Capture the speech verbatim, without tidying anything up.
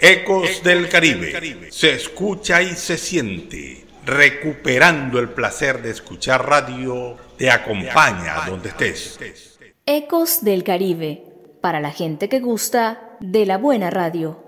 Ecos del Caribe. Se escucha y se siente. Recuperando el placer de escuchar radio, te acompaña donde estés. Ecos del Caribe. Para la gente que gusta de la buena radio.